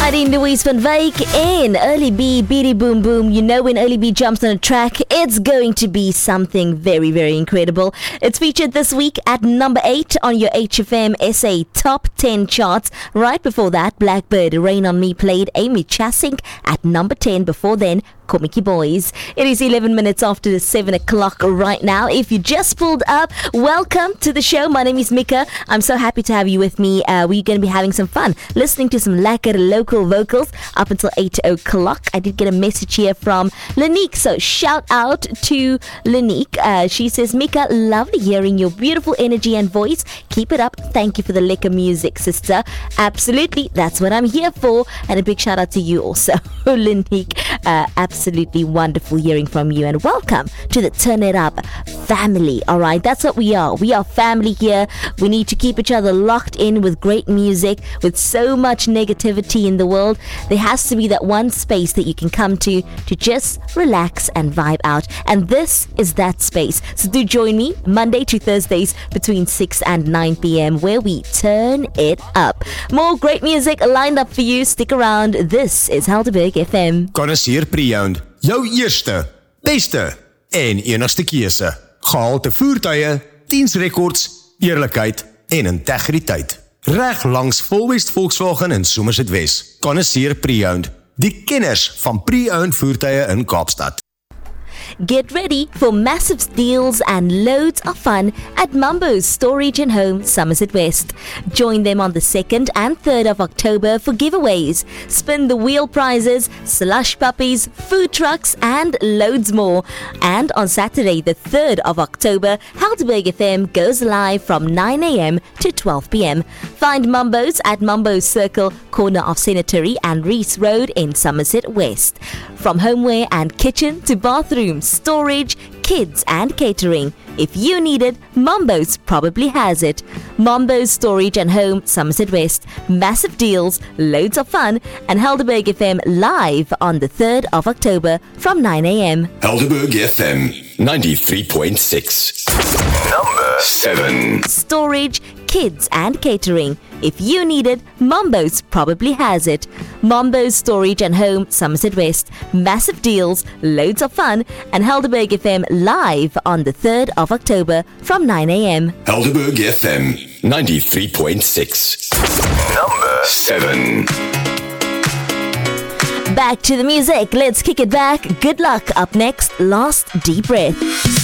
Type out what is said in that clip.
Riding Louise van Wyk in Early B, Beady Boom Boom. You know when Early B jumps on a track, it's going to be something very, very incredible. It's featured this week at number 8 on your HFM SA Top 10 charts. Right before that, Blackbird, Rain on Me played Amy Chasink at number 10. Before then, Komiki Boys. It is 11 minutes after 7 o'clock right now. If you just pulled up, welcome to the show. My name is Mika. I'm so happy to have you with me. We're going to be having some fun, listening to some lekker local vocals up until 8 o'clock. I did get a message here from Lanique, so shout out to Lanique. She says, Mika, lovely hearing your beautiful energy and voice. Keep it up. Thank you for the lekker music, sister. Absolutely, that's what I'm here for. And a big shout out to you also, Lanique. Absolutely wonderful hearing from you, and welcome to the Turn It Up family. All right, that's what we are. We are family here. We need to keep each other locked in with great music. With so much negativity in the world, there has to be that one space that you can come to just relax and vibe out, and this is that space. So do join me Monday to Thursdays between 6 and 9 p.m. where we turn it up. More great music lined up for you. Stick around. This is Helderberg FM. Connoisseur Pre-owned, jou eerste, beste en enigste keuse. Gehalte voertuie, diensrekords, eerlikheid en integriteit. Reg langs Volwest Volkswagen in Somerset West. Connoisseur Pre-owned, die kenners van pre-owned voertuie in Kaapstad. Get ready for massive deals and loads of fun at Mambo's Storage and Home, Somerset West. Join them on the 2nd and 3rd of October for giveaways, spin the wheel prizes, slush puppies, food trucks and loads more. And on Saturday the 3rd of October, Helderberg FM goes live from 9 a.m. to 12 p.m. Find Mambo's at Mambo's Circle, corner of Cemetery and Reese Road in Somerset West. From homeware and kitchen to bathroom, storage, kids and catering. If you need it, Mambo's probably has it. Mambo's Storage and Home, Somerset West. Massive deals, loads of fun, and Helderberg FM live on the 3rd of October from 9 a.m. Helderberg FM 93.6. Number 7. Storage, kids and catering. If you need it, Mambo's probably has it. Mambo's Storage and Home, Somerset West. Massive deals, loads of fun, and Helderberg FM live on the 3rd of October from 9 a.m. Helderberg FM 93.6. Number 7. Back to the music. Let's kick it back. Good luck. Up next, Last Deep Breath.